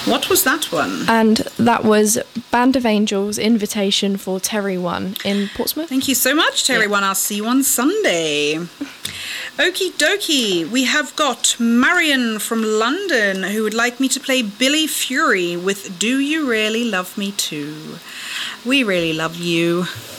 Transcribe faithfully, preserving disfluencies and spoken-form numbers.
What was that one? And that was Band of Angels Invitation for Terry One in Portsmouth. Thank you so much, Terry yeah. One. I'll see you on Sunday. Okie dokie. We have got Marion from London who would like me to play Billy Fury with Do You Really Love Me Too? We really love you.